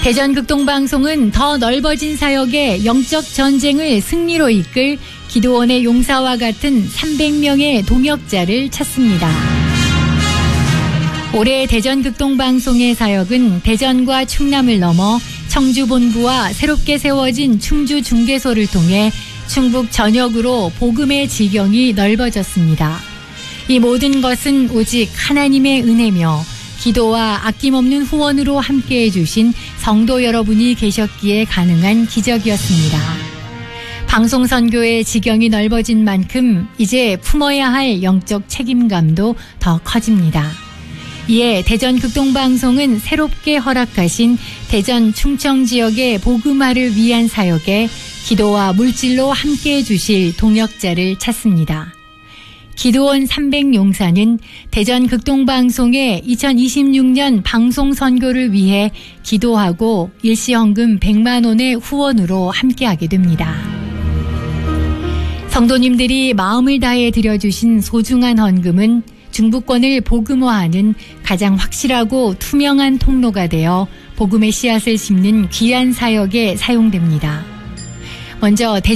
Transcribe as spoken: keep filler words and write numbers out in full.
대전극동방송은 더 넓어진 사역의 영적 전쟁을 승리로 이끌 기도원의 용사와 같은 삼백 명의 동역자를 찾습니다. 올해 대전극동방송의 사역은 대전과 충남을 넘어 청주본부와 새롭게 세워진 충주중개소를 통해 충북 전역으로 복음의 지경이 넓어졌습니다. 이 모든 것은 오직 하나님의 은혜며 기도와 아낌없는 후원으로 함께해 주신 성도 여러분이 계셨기에 가능한 기적이었습니다. 방송 선교의 지경이 넓어진 만큼 이제 품어야 할 영적 책임감도 더 커집니다. 이에 대전극동방송은 새롭게 허락하신 대전 충청 지역의 복음화를 위한 사역에 기도와 물질로 함께해 주실 동역자를 찾습니다. 기도원 삼백 용사는 대전극동방송의 이천이십육 년 방송 선교를 위해 기도하고 일시헌금 백만 원의 후원으로 함께하게 됩니다. 성도님들이 마음을 다해 드려주신 소중한 헌금은 중부권을 복음화하는 가장 확실하고 투명한 통로가 되어 복음의 씨앗을 심는 귀한 사역에 사용됩니다. 먼저